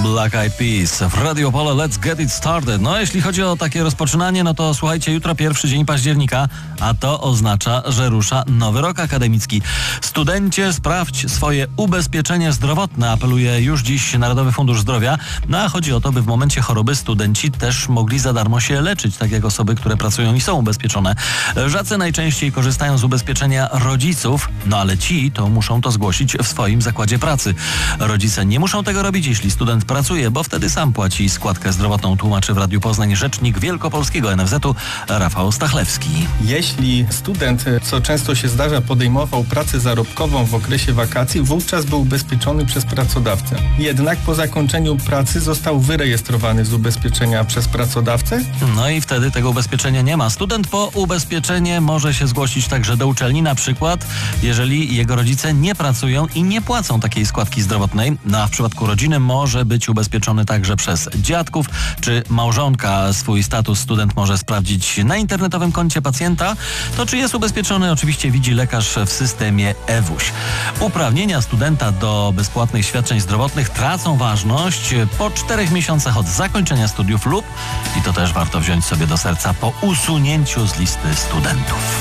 Black Eyed Peas w Radio Polo. Let's get it started. No, jeśli chodzi o takie rozpoczynanie, no to słuchajcie, jutro pierwszy dzień października, a to oznacza, że rusza nowy rok akademicki. Studencie, sprawdź swoje ubezpieczenie zdrowotne, apeluje już dziś Narodowy Fundusz Zdrowia. No a chodzi o to, by w momencie choroby studenci też mogli za darmo się leczyć, tak jak osoby, które pracują i są ubezpieczone. Żacy najczęściej korzystają z ubezpieczenia rodziców, no ale ci to muszą to zgłosić w swoim zakładzie pracy. Rodzice nie muszą tego robić, jeśli student pracuje, bo wtedy sam płaci składkę zdrowotną, tłumaczy w Radiu Poznań rzecznik wielkopolskiego NFZ-u Rafał Stachlewski. Jeśli student, co często się zdarza, podejmował pracę zarobkową w okresie wakacji, wówczas był ubezpieczony przez pracodawcę. Jednak po zakończeniu pracy został wyrejestrowany z ubezpieczenia przez pracodawcę. No i wtedy tego ubezpieczenia nie ma. Student po ubezpieczenie może się zgłosić także do uczelni, na przykład jeżeli jego rodzice nie pracują i nie płacą takiej składki zdrowotnej. No a w przypadku rodziny może być ubezpieczony także przez dziadków czy małżonka. Swój status student może sprawdzić na internetowym koncie pacjenta. To czy jest ubezpieczony, oczywiście widzi lekarz w systemie eWUŚ. Uprawnienia studenta do bezpłatnych świadczeń zdrowotnych tracą ważność po 4 miesiącach od zakończenia studiów lub, i to też warto wziąć sobie do serca, po usunięciu z listy studentów.